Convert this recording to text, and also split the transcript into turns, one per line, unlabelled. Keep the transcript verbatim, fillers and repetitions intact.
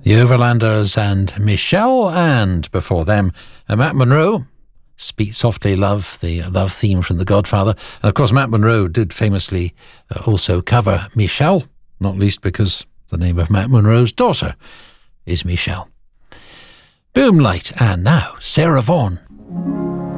The Overlanders and Michelle, and before them, uh, Matt Monro, Speak Softly Love, the love theme from The Godfather. And of course, Matt Monro did famously uh, also cover Michelle, not least because the name of Matt Monro's daughter is Michelle. Boomlight, and now Sarah Vaughan.